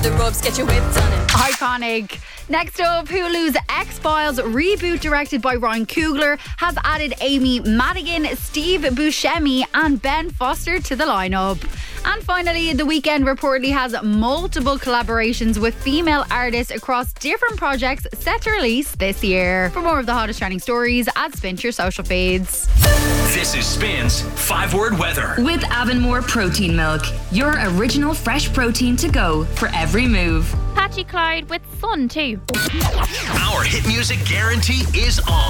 The rubs get your whipped on it. Iconic. Next up, Hulu's X-Files reboot, directed by Ryan Coogler, has added Amy Madigan, Steve Buscemi and Ben Foster to the lineup. And finally, The Weeknd reportedly has multiple collaborations with female artists across different projects set to release this year. For more of the hottest trending stories, add Spin to your social feeds. This is Spin's 5-word weather. With Avonmore Protein Milk, your original fresh protein to go for every move. Patchy cloud with sun too. Our hit music guarantee is on.